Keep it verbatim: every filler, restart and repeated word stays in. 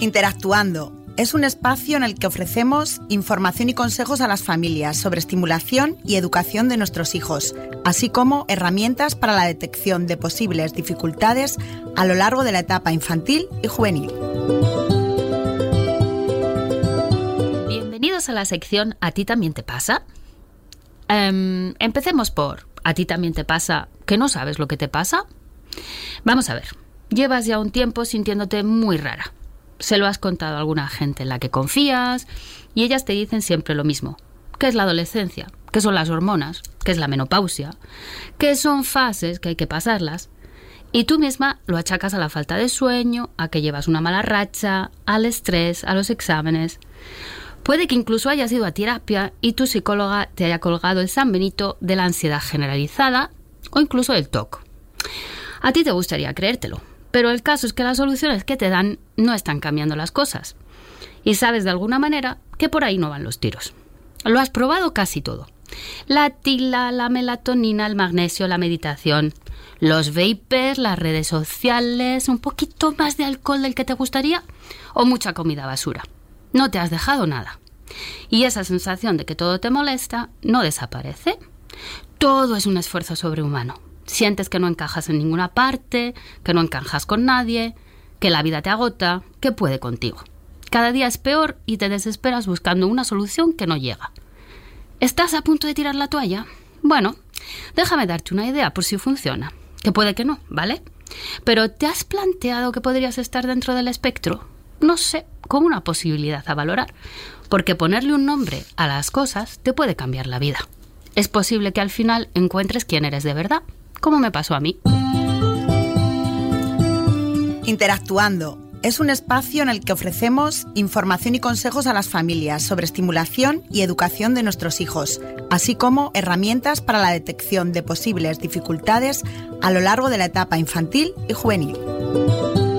Interactuando es un espacio en el que ofrecemos información y consejos a las familias sobre estimulación y educación de nuestros hijos, así como herramientas para la detección de posibles dificultades a lo largo de la etapa infantil y juvenil. Bienvenidos a la sección ¿A ti también te pasa? Um, empecemos por ¿a ti también te pasa que no sabes lo que te pasa? Vamos a ver, llevas ya un tiempo sintiéndote muy rara. Se lo has contado a alguna gente en la que confías y ellas te dicen siempre lo mismo. ¿Qué es la adolescencia? ¿Qué son las hormonas? ¿Qué es la menopausia? ¿Qué son fases que hay que pasarlas? Y tú misma lo achacas a la falta de sueño, a que llevas una mala racha, al estrés, a los exámenes. Puede que incluso hayas ido a terapia y tu psicóloga te haya colgado el San Benito de la ansiedad generalizada o incluso del T O C. A ti te gustaría creértelo, pero el caso es que las soluciones que te dan no están cambiando las cosas. Y sabes de alguna manera que por ahí no van los tiros. Lo has probado casi todo. La tila, la melatonina, el magnesio, la meditación, los vapers, las redes sociales, un poquito más de alcohol del que te gustaría o mucha comida basura. No te has dejado nada. Y esa sensación de que todo te molesta no desaparece. Todo es un esfuerzo sobrehumano. Sientes que no encajas en ninguna parte, que no encajas con nadie, que la vida te agota, que puede contigo. Cada día es peor y te desesperas buscando una solución que no llega. ¿Estás a punto de tirar la toalla? Bueno, déjame darte una idea por si funciona. Que puede que no, ¿vale? Pero ¿te has planteado que podrías estar dentro del espectro? No sé, como una posibilidad a valorar. Porque ponerle un nombre a las cosas te puede cambiar la vida. Es posible que al final encuentres quién eres de verdad. Como me pasó a mí. Interactuando es un espacio en el que ofrecemos información y consejos a las familias sobre estimulación y educación de nuestros hijos, así como herramientas para la detección de posibles dificultades a lo largo de la etapa infantil y juvenil.